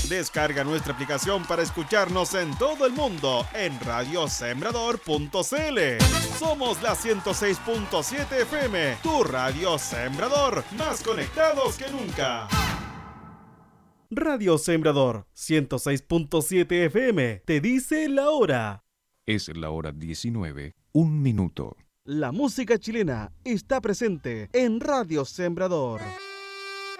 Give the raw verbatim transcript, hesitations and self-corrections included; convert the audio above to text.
Descarga nuestra aplicación para escucharnos en todo el mundo en radio sembrador punto c l. Somos la ciento seis punto siete F M, tu radio Sembrador, más conectados que nunca. Radio Sembrador ciento seis punto siete F M te dice la hora. Es la hora diecinueve, un minuto. La música chilena está presente en Radio Sembrador.